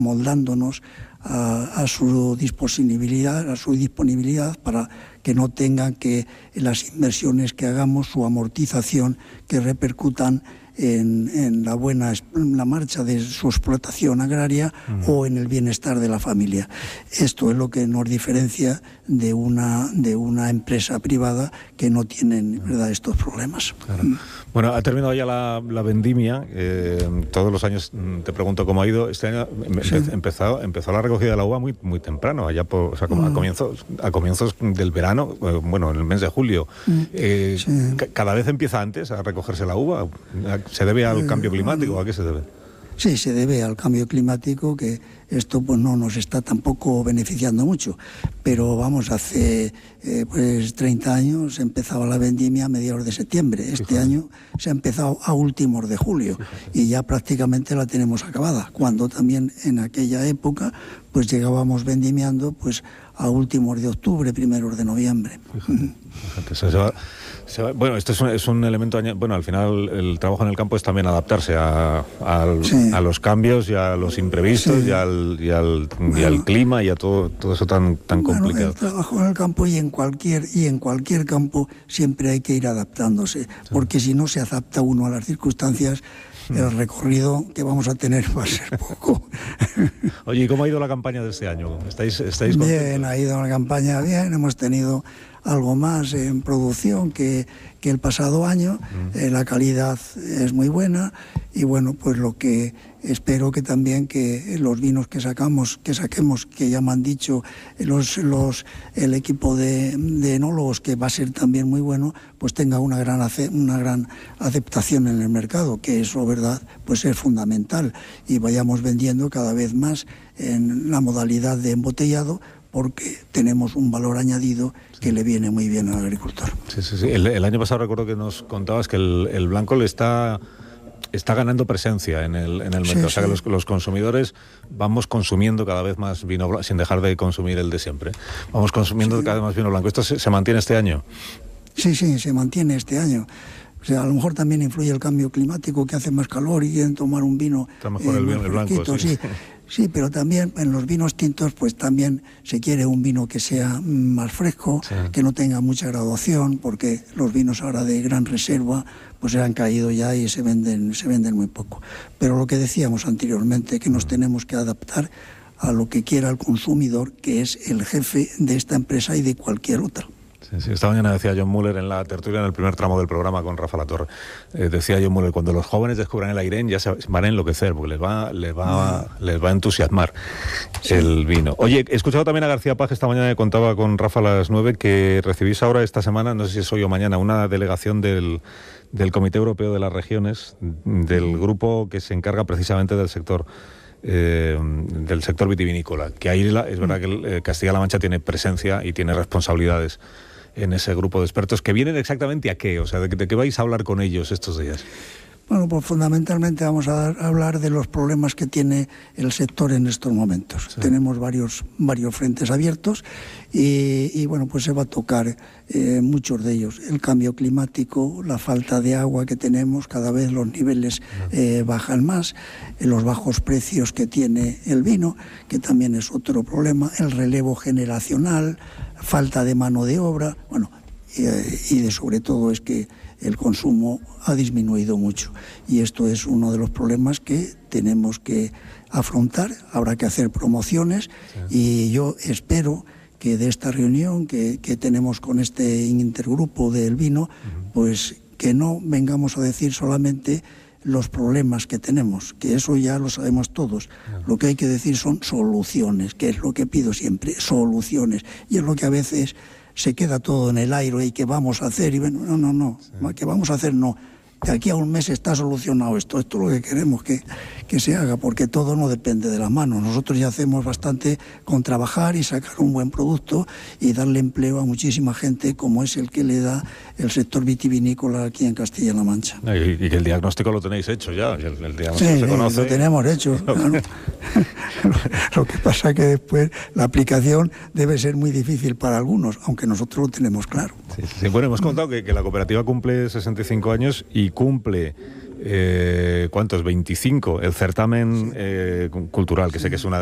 moldándonos a su disponibilidad, para que no tengan que las inversiones que hagamos, su amortización, que repercutan en la marcha de su explotación agraria o en el bienestar de la familia. Esto es lo que nos diferencia de una empresa privada que no tienen, ¿verdad?, estos problemas. Claro. Bueno, ha terminado ya la vendimia. Todos los años te pregunto cómo ha ido. Este año empezó la recogida de la uva muy, muy temprano, allá a comienzos del verano, en el mes de julio. ¿Cada vez empieza antes a recogerse la uva? ¿Se debe al cambio climático? ¿A qué se debe? Sí, se debe al cambio climático, que esto pues no nos está tampoco beneficiando mucho. Pero hace 30 años empezaba la vendimia a mediados de septiembre. Este año se ha empezado a últimos de julio y ya prácticamente la tenemos acabada. Cuando también en aquella época pues llegábamos vendimiando pues a últimos de octubre, primeros de noviembre. Bueno, esto es un elemento. Bueno, al final el trabajo en el campo es también adaptarse a los cambios y a los imprevistos y al clima y a todo eso tan complicado. El trabajo en el campo y en cualquier campo siempre hay que ir adaptándose, porque si no se adapta uno a las circunstancias, el recorrido que vamos a tener va a ser poco. Oye, ¿y cómo ha ido la campaña de este año? ¿Estáis contentos? Bien, ha ido la campaña bien, hemos tenido algo más en producción que el pasado año. La calidad es muy buena y bueno, pues lo que espero que también que los vinos que saquemos, que ya me han dicho el equipo de enólogos, que va a ser también muy bueno, pues tenga una gran aceptación en el mercado, que eso, verdad, pues es fundamental, y vayamos vendiendo cada vez más en la modalidad de embotellado, porque tenemos un valor añadido que le viene muy bien al agricultor. Sí. El año pasado recuerdo que nos contabas que el blanco le está ganando presencia en el mercado. O sea, que los consumidores vamos consumiendo cada vez más vino blanco, sin dejar de consumir el de siempre. Vamos consumiendo cada vez más vino blanco. ¿Esto se mantiene este año? Sí, se mantiene este año. O sea, a lo mejor también influye el cambio climático, que hace más calor y quieren tomar un vino. Está mejor el blanco, sí. Sí, pero también en los vinos tintos pues también se quiere un vino que sea más fresco, que no tenga mucha graduación, porque los vinos ahora de gran reserva pues se han caído ya y se venden muy poco. Pero lo que decíamos anteriormente, que nos tenemos que adaptar a lo que quiera el consumidor, que es el jefe de esta empresa y de cualquier otra. Sí, esta mañana decía John Muller en la tertulia, en el primer tramo del programa con Rafa Latorre, decía John Muller, cuando los jóvenes descubran el Airén ya se van a enloquecer, porque les va a entusiasmar el vino. Oye, he escuchado también a García Page esta mañana, que contaba con Rafa a las 9, que recibís ahora esta semana, no sé si es hoy o mañana, una delegación del Comité Europeo de las Regiones, del grupo que se encarga precisamente del sector vitivinícola, que ahí es verdad que Castilla-La Mancha tiene presencia y tiene responsabilidades en ese grupo de expertos, que vienen exactamente a qué, o sea, ¿de qué vais a hablar con ellos estos días? Bueno, pues fundamentalmente vamos a hablar de los problemas que tiene el sector en estos momentos. Sí. Tenemos varios frentes abiertos y bueno, pues se va a tocar muchos de ellos. El cambio climático, la falta de agua que tenemos, cada vez los niveles bajan más, los bajos precios que tiene el vino, que también es otro problema, el relevo generacional, falta de mano de obra, bueno, y sobre todo es que el consumo ha disminuido mucho y esto es uno de los problemas que tenemos que afrontar. Habrá que hacer promociones y yo espero que de esta reunión que tenemos con este intergrupo del vino, pues que no vengamos a decir solamente los problemas que tenemos, que eso ya lo sabemos todos. Lo que hay que decir son soluciones, que es lo que pido siempre, soluciones, y es lo que a veces se queda todo en el aire y que vamos a hacer, y bueno, no, que vamos a hacer no. De aquí a un mes está solucionado esto es lo que queremos que se haga, porque todo no depende de las manos. Nosotros ya hacemos bastante con trabajar y sacar un buen producto y darle empleo a muchísima gente, como es el que le da el sector vitivinícola aquí en Castilla-La Mancha. Y que el diagnóstico lo tenéis hecho ya, el diagnóstico se conoce. Lo tenemos hecho, claro. Lo que pasa es que después la aplicación debe ser muy difícil para algunos, aunque nosotros lo tenemos claro. Sí. Bueno, hemos contado que la cooperativa cumple 65 años y cumple ¿cuántos? 25, el certamen cultural, que sé que es una